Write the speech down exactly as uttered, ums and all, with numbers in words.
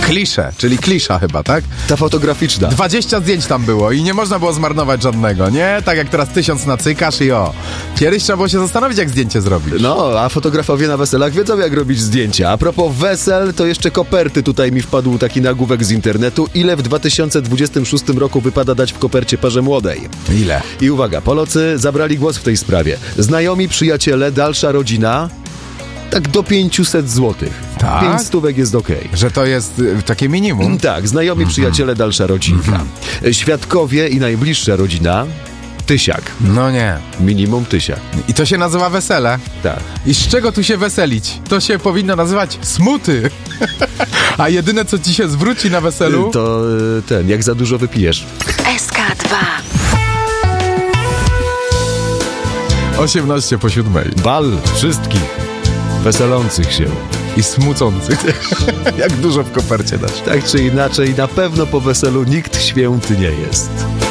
klisze, czyli klisza chyba, tak? Ta fotograficzna. dwadzieścia zdjęć tam było i nie można było zmarnować żadnego, nie? Tak jak teraz tysiąc nacykasz i o. Kiedyś trzeba było się zastanowić, jak zdjęcie zrobić. No, a fotografowie na weselach wiedzą, jak robić zdjęcia. A propos wesel, to jeszcze koperty. Tutaj mi wpadł taki nagłówek z internetu. Ile w dwa tysiące dwudziestym szóstym roku wypada dać w kopercie parze młodej? Ile? I uwaga, Polacy zabrali głos w tej sprawie. Znajomi, przyjaciele, dalsza rodzina... Tak do pięćset złotych. Tak? Pięć stówek jest okej. Okay. Że to jest y, takie minimum? Tak, znajomi, mm-hmm. przyjaciele, dalsza rodzinka. Mm-hmm. Świadkowie i najbliższa rodzina, tysiak. No nie. Minimum tysiak. I to się nazywa wesele? Tak. I z czego tu się weselić? To się powinno nazywać smuty. A jedyne, co ci się zwróci na weselu... To ten, jak za dużo wypijesz. S K dwa. osiemnaście po siódmej. Bal wszystkich weselących się. I smucących. Jak dużo w kopercie dasz. Tak czy inaczej, na pewno po weselu nikt święty nie jest.